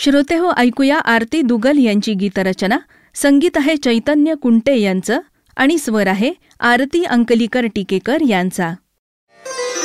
श्रोते हो, ऐकूया आरती दुगल यांची गीतरचना. संगीत आहे चैतन्य कुंटे यांचं आणि स्वर आहे आरती अंकलीकर टिकेकर यांचा.